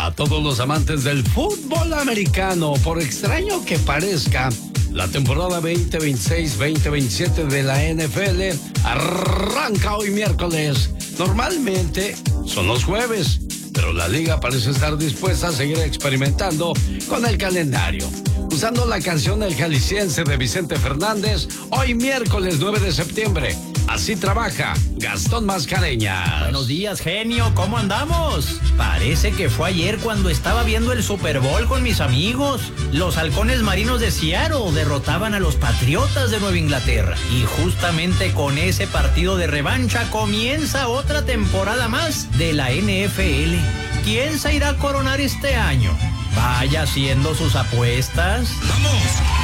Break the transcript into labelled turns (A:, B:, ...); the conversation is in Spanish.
A: A todos los amantes del fútbol americano, por extraño que parezca, la temporada 2026-2027 de la NFL arranca hoy miércoles. Normalmente son los jueves, pero la liga parece estar dispuesta a seguir experimentando con el calendario. Usando la canción El Jalisciense de Vicente Fernández, hoy miércoles 9 de septiembre. Así trabaja Gastón Mascareñas.
B: Buenos días, genio, ¿cómo andamos? Parece que fue ayer cuando estaba viendo el Super Bowl con mis amigos. Los halcones marinos de Seattle derrotaban a los Patriotas de Nueva Inglaterra. Y justamente con ese partido de revancha comienza otra temporada más de la NFL. ¿Quién se irá a coronar este año? Vaya haciendo sus apuestas.
C: ¡Vamos!